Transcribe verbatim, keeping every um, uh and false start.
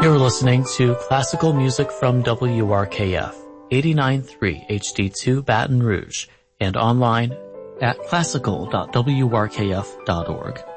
You're listening to classical music from W R K F, eighty-nine point three H D two Baton Rouge, and online at classical dot w r k f dot org.